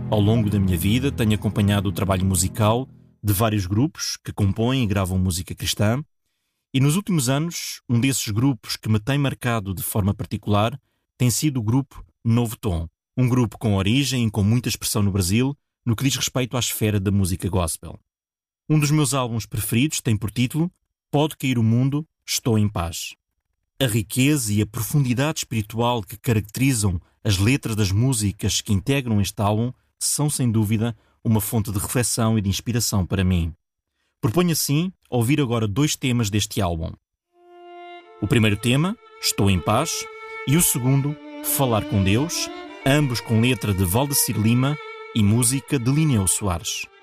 Ao longo da minha vida tenho acompanhado o trabalho musical de vários grupos que compõem e gravam música cristã, e nos últimos anos, um desses grupos que me tem marcado de forma particular tem sido o grupo Novo Tom, um grupo com origem e com muita expressão no Brasil no que diz respeito à esfera da música gospel. Um dos meus álbuns preferidos tem por título Pode Cair o Mundo, Estou em Paz. A riqueza e a profundidade espiritual que caracterizam as letras das músicas que integram este álbum são, sem dúvida, uma fonte de reflexão e de inspiração para mim. Proponho assim ouvir agora 2 temas deste álbum. O primeiro tema, Estou em Paz, e o segundo, Falar com Deus, ambos com letra de Valdecir Lima e música de Lineu Soares.